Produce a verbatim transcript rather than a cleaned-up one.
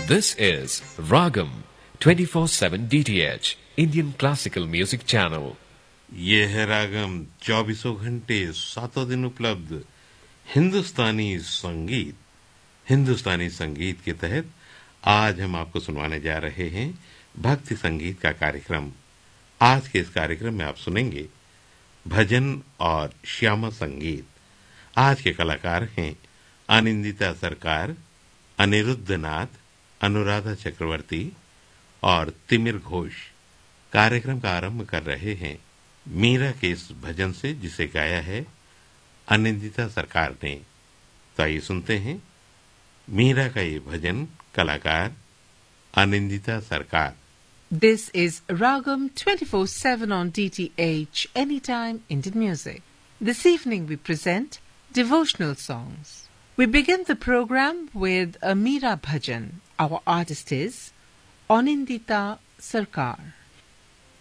This is Ragam twenty-four seven D T H Indian Classical Music Channel. ये है रागम चौबीसों घंटे सातों दिन उपलब्ध हिंदुस्तानी संगीत। हिंदुस्तानी संगीत के तहत आज हम आपको सुनवाने जा रहे हैं भक्ति संगीत का कार्यक्रम। आज के इस कार्यक्रम में आप सुनेंगे भजन और श्यामा संगीत। आज के कलाकार हैं अनिंदिता सरकार, अनिरुद्ध नाथ, अनुराधा चक्रवर्ती और तिमिर घोष। कार्यक्रम का आरंभ कर रहे हैं मीरा के इस भजन से, जिसे गाया है अनिंदिता सरकार ने। तो आइए सुनते हैं मीरा का ये भजन, कलाकार अनिंदिता सरकार। This is Ragam twenty-four seven on D T H, Anytime Indian Music. This evening we present devotional songs. We begin the program with a Meera bhajan. Our artist is Anindita Sarkar.